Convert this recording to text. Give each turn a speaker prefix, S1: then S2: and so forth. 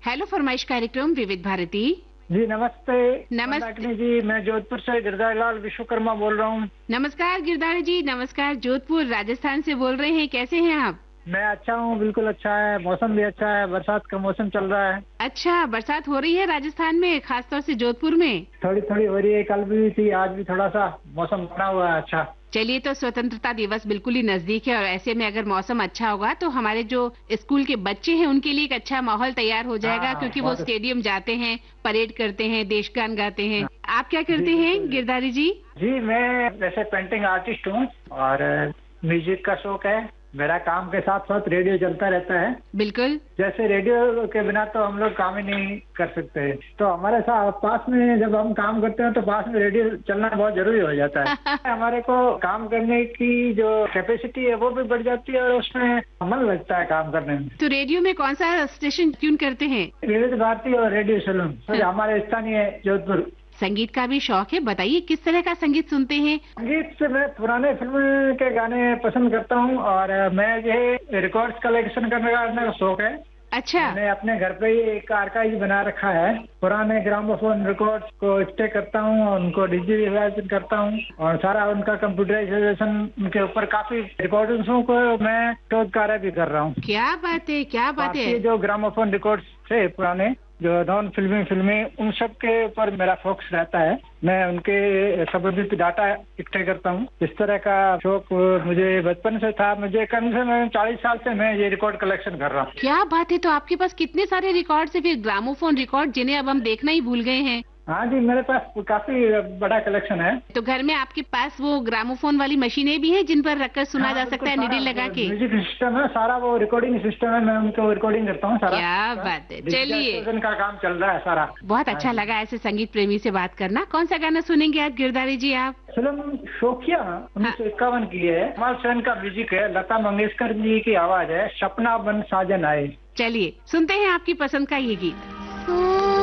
S1: Hello फरमाइश कार्यक्रम विविध भारती।
S2: जी नमस्ते।
S1: नमस्ते
S2: जी, मैं जोधपुर से गिरधारी लाल विश्वकर्मा बोल रहा हूँ।
S1: नमस्कार गिरधारी जी, नमस्कार। जोधपुर राजस्थान से बोल रहे हैं, कैसे हैं आप?
S2: मैं अच्छा हूँ, बिल्कुल अच्छा है, मौसम भी अच्छा है, बरसात का मौसम चल रहा है।
S1: अच्छा, बरसात हो रही है राजस्थान में, खासतौर से जोधपुर में?
S2: थोड़ी थोड़ी हो रही है, कल भी थी, आज भी थोड़ा सा मौसम बना हुआ है अच्छा।
S1: चलिए, तो स्वतंत्रता दिवस बिल्कुल ही नजदीक है और ऐसे में अगर मौसम अच्छा होगा तो हमारे जो स्कूल के बच्चे हैं उनके लिए एक अच्छा माहौल तैयार हो जाएगा,
S2: हाँ,
S1: क्योंकि वो
S2: बहुत
S1: स्टेडियम जाते हैं, परेड करते हैं, देशगान गाते हैं।
S2: हाँ,
S1: आप क्या
S2: जी
S1: करते हैं
S2: बिल्कुल।
S1: गिरधारी जी?
S2: जी मैं वैसे पेंटिंग आर्टिस्ट हूँ और म्यूजिक का शौक है। मेरा काम के साथ साथ रेडियो चलता रहता है।
S1: बिल्कुल।
S2: जैसे रेडियो के बिना तो हम लोग काम ही नहीं कर सकते, तो हमारे साथ पास में जब हम काम करते हैं तो पास में रेडियो चलना बहुत जरूरी हो जाता है। हमारे को काम करने की जो कैपेसिटी है वो भी बढ़ जाती है और उसमें मन लगता है काम करने में।
S1: तो रेडियो में कौन सा स्टेशन ट्यून करते हैं?
S2: विविध भारती और रेडियो सलून हमारे स्थानीय जोधपुर।
S1: संगीत का भी शौक है, बताइए किस तरह का संगीत सुनते हैं?
S2: संगीत से मैं पुराने फिल्म के गाने पसंद करता हूँ और मैं ये रिकॉर्ड्स कलेक्शन करने का शौक है।
S1: अच्छा।
S2: मैंने अपने घर पे ही एक आर्काइव बना रखा है। पुराने ग्रामोफोन रिकॉर्ड्स को स्टे करता हूँ और उनको डिजिटलाइजेशन करता हूँ और सारा उनका कंप्यूटराइजेशन, उनके ऊपर काफी रिकॉर्डिंग्सों को मैं शोध कार्य भी कर रहा हूँ।
S1: क्या बात है, क्या बात है।
S2: जो ग्रामोफोन रिकॉर्ड्स थे पुराने, जो नॉन फिल्मी उन सब के ऊपर मेरा फोकस रहता है। मैं उनके संबंधित डाटा इकट्ठे करता हूँ। इस तरह का शौक मुझे बचपन से था। मुझे कम से कम 40 साल से मैं ये रिकॉर्ड कलेक्शन कर रहा हूँ।
S1: क्या बात है, तो आपके पास कितने सारे रिकॉर्ड है, फिर ग्रामोफोन रिकॉर्ड जिन्हें अब हम देखना ही भूल गए हैं।
S2: हाँ जी, मेरे पास काफी बड़ा कलेक्शन है।
S1: तो घर में आपके पास वो ग्रामोफोन वाली मशीनें भी हैं जिन पर रखकर सुना जा सकता है, निडिल लगा के?
S2: म्यूजिक सिस्टम है सारा, वो रिकॉर्डिंग सिस्टम है, मैं उनको रिकॉर्डिंग करता हूँ सारा।
S1: क्या बात है। चलिए,
S2: का काम चल रहा है सारा।
S1: बहुत अच्छा लगा ऐसे संगीत प्रेमी से बात करना। कौन सा गाना सुनेंगे आज गिरधारी जी आप?
S2: फिल्म शोखिया 1951 की है। कमाल सेन का म्यूजिक है, लता मंगेशकर जी की आवाज है, सपना बन साजन आए।
S1: चलिए सुनते हैं आपकी पसंद का ये गीत।